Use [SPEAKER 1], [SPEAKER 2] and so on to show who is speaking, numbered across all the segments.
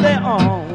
[SPEAKER 1] early on.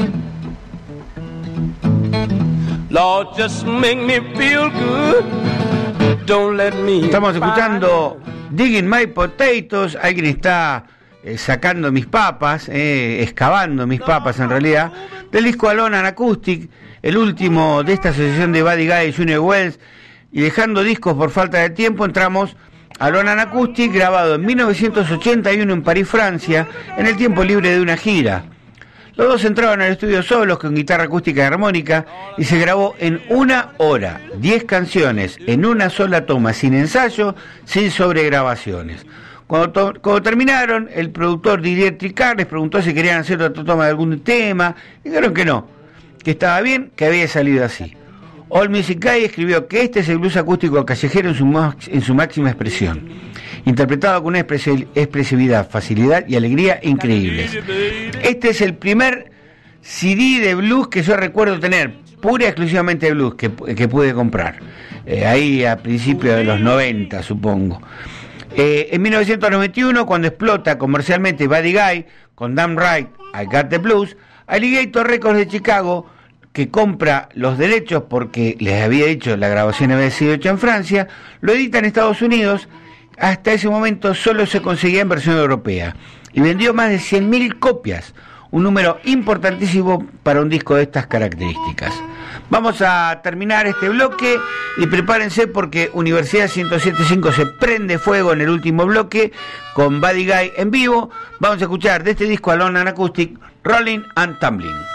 [SPEAKER 1] Lord, just make me feel good. Don't let me.
[SPEAKER 2] Estamos escuchando Digging My Potatoes. Alguien está sacando mis papas, excavando mis papas en realidad, del disco Alone and Acoustic, el último de esta asociación de Buddy Guy y Junior Wells. Y dejando discos por falta de tiempo, entramos a Alone and Acoustic, grabado en 1981 en París, Francia, en el tiempo libre de una gira. Los dos entraban al estudio solos con guitarra acústica y armónica y se grabó en 1 hora, 10 canciones, en una sola toma, sin ensayo, sin sobregrabaciones. Cuando terminaron, el productor Didier Tricard les preguntó si querían hacer otra toma de algún tema. Dijeron que no, que estaba bien, que había salido así. All Music Guy escribió que este es el blues acústico callejero en su máxima expresión, interpretado con una expresividad, facilidad y alegría increíbles. Este es el primer CD de blues que yo recuerdo tener, pura y exclusivamente de blues, que pude comprar, ahí a principios de los 90, supongo. En 1991, cuando explota comercialmente Buddy Guy con Damn Right, I Got the Blues, Alligator Records de Chicago, que compra los derechos porque les había dicho la grabación había sido hecha en Francia, lo edita en Estados Unidos. Hasta ese momento solo se conseguía en versión europea y vendió más de 100.000 copias, un número importantísimo para un disco de estas características. Vamos a terminar este bloque y prepárense porque Universidad 107.5 se prende fuego en el último bloque con Buddy Guy en vivo. Vamos a escuchar de este disco Alone and Acoustic, Rolling and Tumbling.